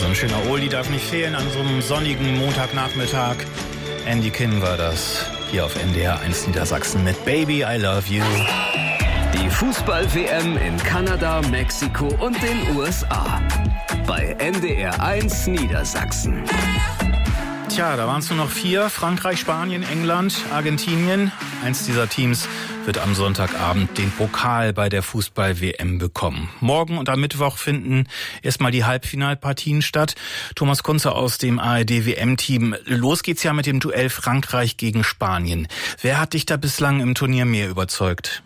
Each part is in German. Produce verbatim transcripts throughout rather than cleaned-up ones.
ein schöner Oldie darf nicht fehlen an so einem sonnigen Montagnachmittag. Andy Kim war das hier auf N D R eins Niedersachsen mit Baby, I Love You. Die Fußball-W M in Kanada, Mexiko und den U S A. Bei N D R eins Niedersachsen. Tja, da waren es nur noch vier. Frankreich, Spanien, England, Argentinien. Eins dieser Teams wird am Sonntagabend den Pokal bei der Fußball-W M bekommen. Morgen und am Mittwoch finden erstmal die Halbfinalpartien statt. Thomas Kunze aus dem A R D-W M-Team. Los geht's ja mit dem Duell Frankreich gegen Spanien. Wer hat dich da bislang im Turnier mehr überzeugt?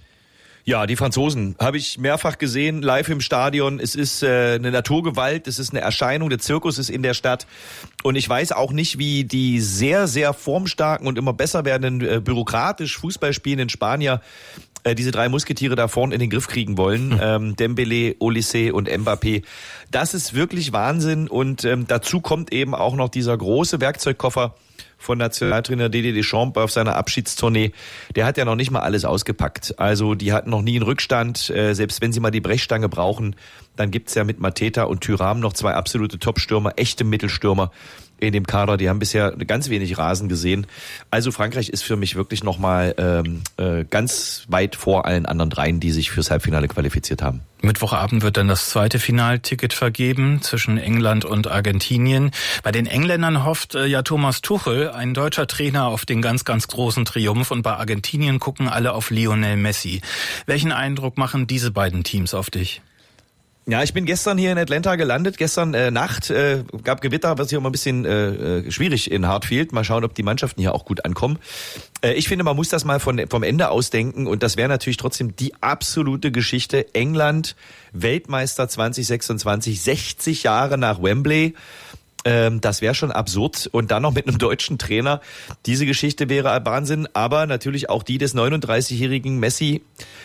Ja, die Franzosen habe ich mehrfach gesehen, live im Stadion. Es ist äh, eine Naturgewalt, es ist eine Erscheinung, der Zirkus ist in der Stadt. Und ich weiß auch nicht, wie die sehr, sehr formstarken und immer besser werdenden, äh, bürokratisch Fußball spielenden Spanier äh, diese drei Musketiere da vorne in den Griff kriegen wollen. Mhm. Ähm, Dembélé, Olysée und Mbappé. Das ist wirklich Wahnsinn. Und ähm, dazu kommt eben auch noch dieser große Werkzeugkoffer von Nationaltrainer Didier Deschamps auf seiner Abschiedstournee. Der hat ja noch nicht mal alles ausgepackt. Also die hatten noch nie einen Rückstand. Äh, selbst wenn sie mal die Brechstange brauchen, dann gibt's ja mit Mateta und Thuram noch zwei absolute Top-Stürmer, echte Mittelstürmer in dem Kader. Die haben bisher ganz wenig Rasen gesehen. Also Frankreich ist für mich wirklich nochmal ähm, äh, ganz weit vor allen anderen dreien, die sich fürs Halbfinale qualifiziert haben. Mittwochabend wird dann das zweite Finalticket vergeben zwischen England und Argentinien. Bei den Engländern hofft äh, ja Thomas Tuchel, ein deutscher Trainer, auf den ganz, ganz großen Triumph. Und bei Argentinien gucken alle auf Lionel Messi. Welchen Eindruck machen diese beiden Teams auf dich? Ja, ich bin gestern hier in Atlanta gelandet. Gestern äh, Nacht äh, gab Gewitter, was hier immer ein bisschen äh, schwierig in Hartfield. Mal schauen, ob die Mannschaften hier auch gut ankommen. Äh, ich finde, man muss das mal von, vom Ende aus denken. Und das wäre natürlich trotzdem die absolute Geschichte. England, Weltmeister zwanzig sechsundzwanzig, sechzig Jahre nach Wembley. Ähm, das wäre schon absurd. Und dann noch mit einem deutschen Trainer. Diese Geschichte wäre Wahnsinn. Aber natürlich auch die des neununddreißigjährigen Messi,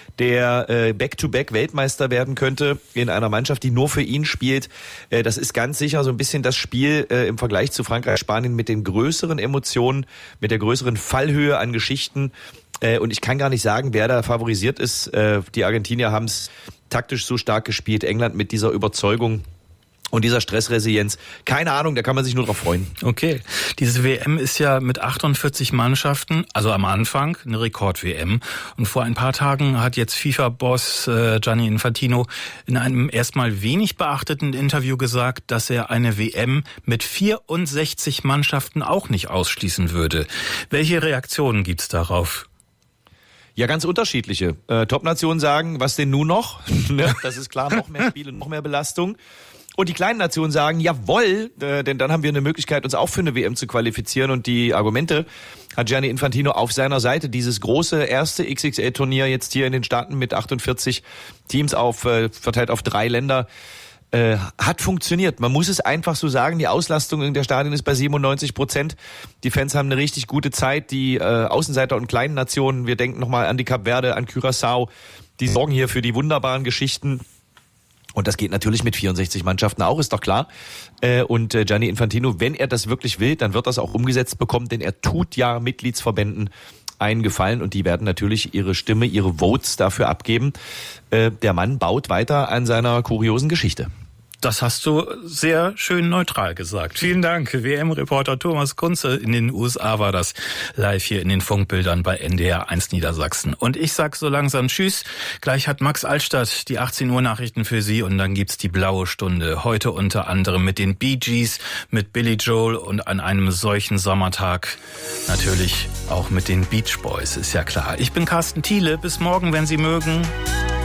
der äh, Back-to-Back Weltmeister werden könnte in einer Mannschaft, die nur für ihn spielt. Äh, das ist ganz sicher so ein bisschen das Spiel äh, im Vergleich zu Frankreich, Spanien mit den größeren Emotionen, mit der größeren Fallhöhe an Geschichten. Äh, und ich kann gar nicht sagen, wer da favorisiert ist. Äh, die Argentinier haben es taktisch so stark gespielt. England mit dieser Überzeugung und dieser Stressresilienz. Keine Ahnung, da kann man sich nur drauf freuen. Okay. Diese W M ist ja mit achtundvierzig Mannschaften, also am Anfang eine Rekord-W M. Und vor ein paar Tagen hat jetzt FIFA-Boss äh, Gianni Infantino in einem erstmal wenig beachteten Interview gesagt, dass er eine W M mit vierundsechzig Mannschaften auch nicht ausschließen würde. Welche Reaktionen gibt's darauf? Ja, ganz unterschiedliche. Äh, Top-Nationen sagen, was denn nun noch? Das ist klar, noch mehr Spiele, noch mehr Belastung. Und die kleinen Nationen sagen, jawohl, äh, denn dann haben wir eine Möglichkeit, uns auch für eine W M zu qualifizieren. Und die Argumente hat Gianni Infantino auf seiner Seite. Dieses große erste X X L-Turnier jetzt hier in den Staaten mit achtundvierzig Teams auf äh, verteilt auf drei Länder äh, hat funktioniert. Man muss es einfach so sagen, die Auslastung in der Stadien ist bei siebenundneunzig Prozent. Die Fans haben eine richtig gute Zeit. Die äh, Außenseiter und kleinen Nationen, wir denken nochmal an die Kap Verde, an Curaçao, die sorgen hier für die wunderbaren Geschichten. Und das geht natürlich mit vierundsechzig Mannschaften auch, ist doch klar. Und Gianni Infantino, wenn er das wirklich will, dann wird das auch umgesetzt bekommen, denn er tut ja Mitgliedsverbänden einen Gefallen und die werden natürlich ihre Stimme, ihre Votes dafür abgeben. Der Mann baut weiter an seiner kuriosen Geschichte. Das hast du sehr schön neutral gesagt. Vielen Dank. W M-Reporter Thomas Kunze in den U S A war das live hier in den Funkbildern bei N D R eins Niedersachsen. Und ich sag so langsam Tschüss. Gleich hat Max Altstadt die achtzehn Uhr Nachrichten für Sie und dann gibt's die blaue Stunde. Heute unter anderem mit den Bee Gees, mit Billy Joel und an einem solchen Sommertag natürlich auch mit den Beach Boys, ist ja klar. Ich bin Carsten Thiele. Bis morgen, wenn Sie mögen.